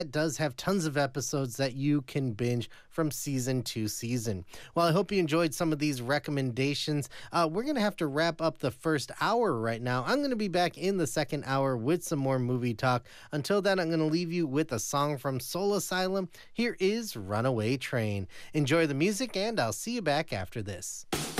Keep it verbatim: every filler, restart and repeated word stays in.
it does have tons of episodes that you can binge from season to season. Well, I hope you enjoyed some of these recommendations. Uh, we're going to have to wrap up the first hour right now. I'm going to be back in the second hour with some more movie talk. Until then, I'm going to leave you with a song from Soul Asylum. Here is Runaway Train. Enjoy the music, and I'll see you back after this.